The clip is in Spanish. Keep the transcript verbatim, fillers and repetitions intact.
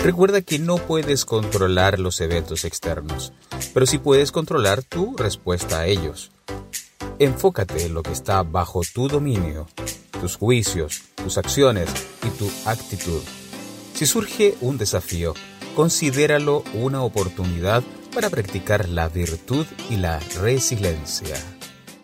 Recuerda que no puedes controlar los eventos externos, pero sí puedes controlar tu respuesta a ellos. Enfócate en lo que está bajo tu dominio, tus juicios, tus acciones y tu actitud. Si surge un desafío, considéralo una oportunidad para practicar la virtud y la resiliencia.